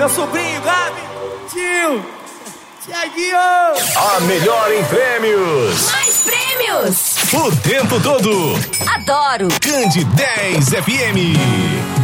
meu sobrinho, Gabi, tio, Thiaguinho. A melhor em prêmios. Mais prêmios. O tempo todo. Adoro. Cande 10 FM.